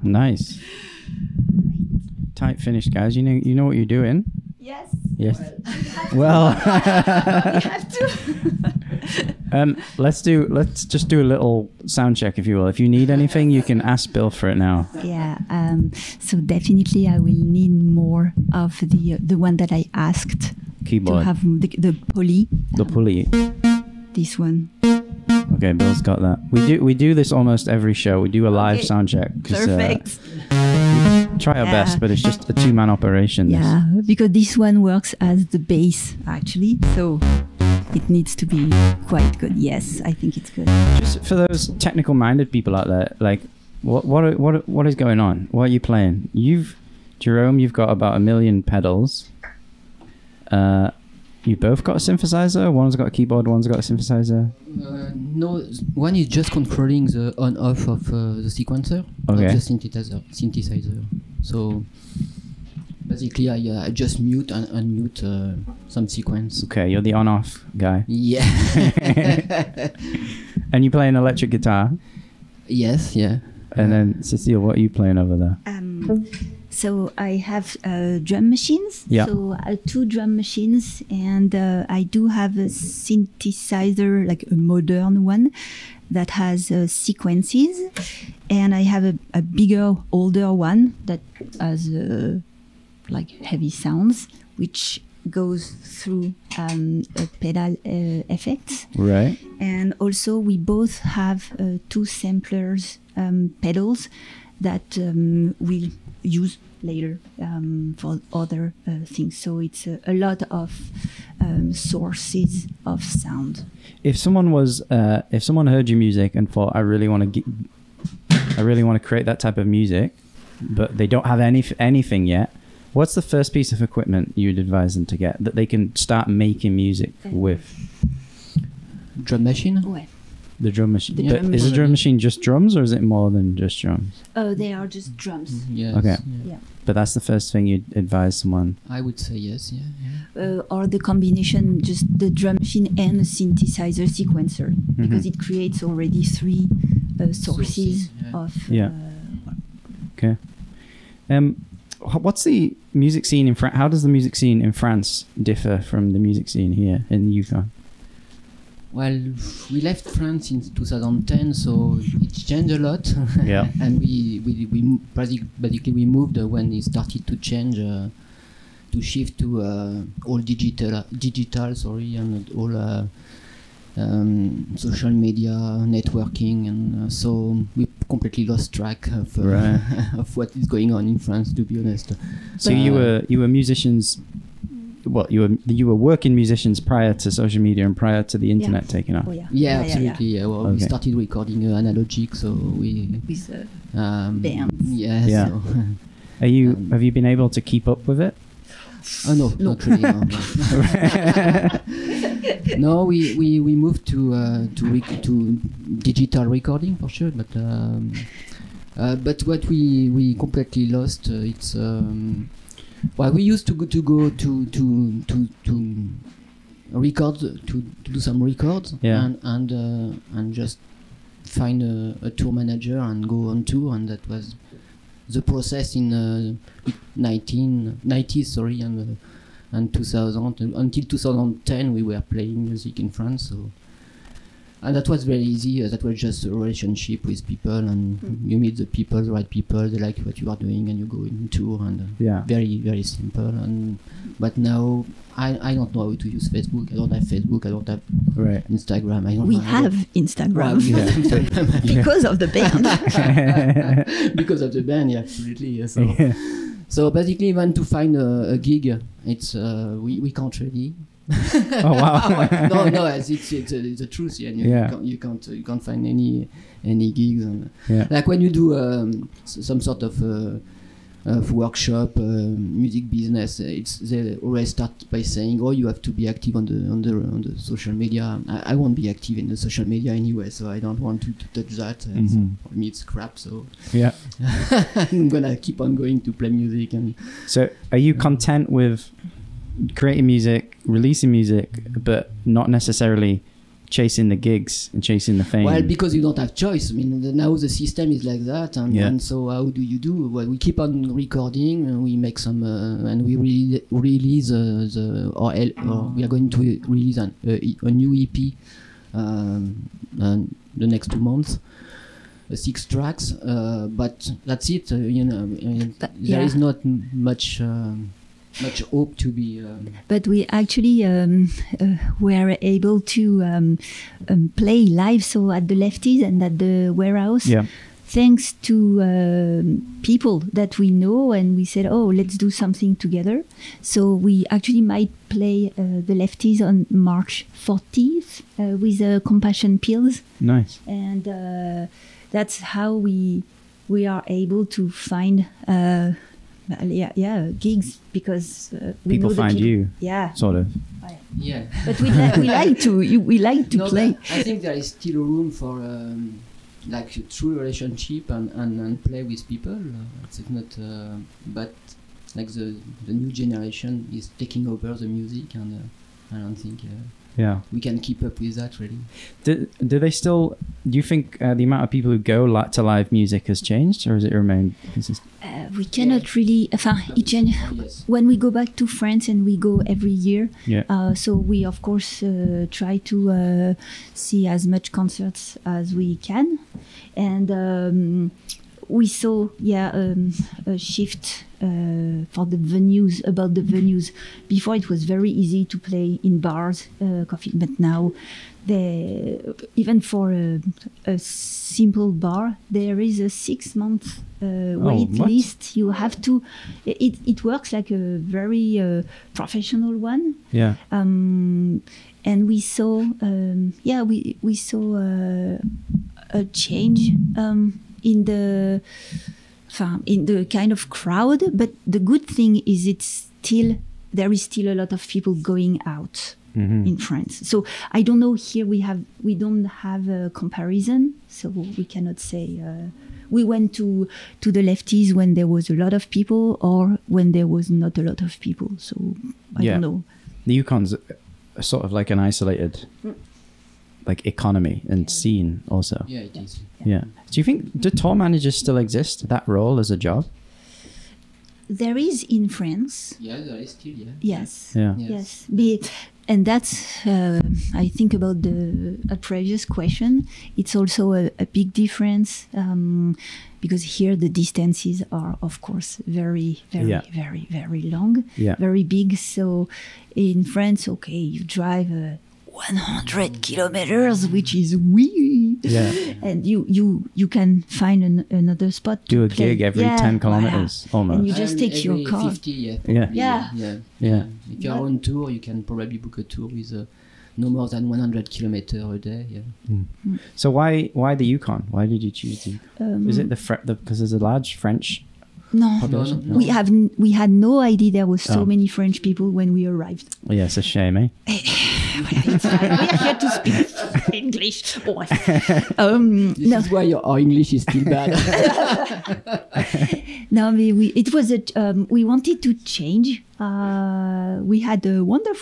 Nice. Tight finish, guys. You know what you're doing. Yes. Yes. Well, we have to. let's just do a little sound check, if you will. If you need anything, you can ask Bill for it now. Yeah. So definitely, I will need more of the one that I asked Keyboard. to have the pulley. The pulley. This one. Okay, Bill's got that. We do this almost every show. We do a live sound check. Perfect. Try our best, but it's just a two-man operation. Yeah, because this one works as the bass actually, so it needs to be quite good. Yes, I think it's good. Just for those technical-minded people out there, like, what is going on? What are you playing? Jerome, you've got about 1 million pedals. You both got a synthesizer? One's got a keyboard, one's got a synthesizer? No, one is just controlling the on-off of the sequencer, okay. Of the synthesizer. So basically, I just mute and unmute some sequence. Okay, you're the on-off guy. Yeah. And you play an electric guitar? Yes, yeah. And then, Cecile, what are you playing over there? So I have drum machines. Yeah. So 2 drum machines, and I do have a synthesizer, like a modern one, that has sequences, and I have a bigger, older one that has like heavy sounds, which goes through pedal effects. Right. And also we both have 2 samplers pedals that we'll use later for other things. So it's a lot of sources of sound. If someone heard your music and thought, I really want to create that type of music, but they don't have anything yet, what's the first piece of equipment you'd advise them to get that they can start making music with? Drum machine? Ouais. The drum machine. Is the drum machine just drums, or is it more than just drums? Oh, they are just drums. Yes. Okay. Yeah. But that's the first thing you'd advise someone. I would say yes, yeah. Or the combination, just the drum machine and a synthesizer sequencer, because it creates already 3 sources of. Yeah. Okay. What's the music scene in France? How does the music scene in France differ from the music scene here in the Yukon? Well, we left France in 2010, so it changed a lot. Yeah. And we basically we moved when it started to change, to shift to all digital, and all social media, networking, and so we completely lost track of of what is going on in France, to be honest. So you were musicians. Well, you were working musicians prior to social media and prior to the internet taking off. Oh, yeah. Yeah, absolutely. Yeah. Well, Okay. we started recording analogic, so we With bands. Yeah. Yeah. So Have you been able to keep up with it? oh no, not really. No, no. We moved to digital recording for sure, but what we completely lost. It's well, we used to go to record to do some records, Yeah. and just find a tour manager and go on tour, and that was the process in 1990s, sorry, and 2000 until 2010 we were playing music in France, so. And that was very easy. That was just a relationship with people, and you meet the people, the right people. They like what you are doing, and you go in tour, and very, very simple. But now I don't know how to use Facebook. I don't have Facebook. I don't have Instagram. We have Instagram because of the band. Because of the band, yeah, absolutely. Yeah, so. So basically, when to find a gig, it's we can't really. Oh wow! no, it's the truth. Yeah, you can't find any gigs. And, like when you do some sort of workshop, music business, they always start by saying, "Oh, you have to be active on the social media." I won't be active in the social media anyway, so I don't want to touch that. So for me, it's crap. So yeah, I'm gonna keep on going to play music. And so, are you content with creating music, releasing music, but not necessarily chasing the gigs and chasing the fame? Well, because you don't have choice. I mean, now the system is like that, and so how do you do? Well, we keep on recording, and we make some, and we release or we are going to release a new EP the next 2 months. 6 tracks, but that's it. There is not much hope to be. But we actually were able to play live, so at the Lefties and at the Warehouse. Yeah. Thanks to people that we know, and we said, "Oh, let's do something together." So we actually might play the Lefties on March 40th with Compassion Pills, Nice. and that's how we are able to find gigs, because we People know the find people. you, Yeah, sort of. Yeah. but we like to No, play. but I think there is still room for like a true relationship and play with people. It's not, but like the new generation is taking over the music, and I don't think Yeah. we can keep up with that really. Do they still? Do you think the amount of people who go to live music has changed, or has it remained consistent? We cannot really. It change. Yes. When we go back to France, and we go every year, Yeah. so we of course try to see as much concerts as we can, and we saw a shift for the venues. About the venues, before it was very easy to play in bars, coffee, but now even for a simple bar, there is a 6-month wait what? list. You have to. It works like a very professional one. Yeah. And we saw, we saw a change in the kind of crowd. But the good thing is, there is still a lot of people going out in France. So I don't know. Here we don't have a comparison, so we cannot say. We went to the Lefties when there was a lot of people, or when there was not a lot of people. So I don't know. The Yukon's sort of like an isolated, like, economy and scene also. Yeah, it is. Yeah. Do you think, do tour managers still exist, that role as a job? There is in France. Yeah, there is still. Yeah. Yes. Yeah. Yes. And that's, I think about a previous question. It's also a big difference, because here the distances are, of course, very, very, very, very long, very big. So in France, okay, you drive 100 kilometers, which is and you can find another spot. Do a to play. gig every 10 kilometers almost. And you just take your car. 50, Yeah. yeah. If you're on tour, you can probably book a tour with no more than 100 kilometers a day. Yeah. So why the Yukon? Why did you choose the Yukon? Is it because there's a large French No. population? No. We had no idea there was so many French people when we arrived. Oh, yeah, it's a shame, eh? It's fine. We are here to speak English. This is why our English is still bad. No, it was we wanted to change. We had a wonderful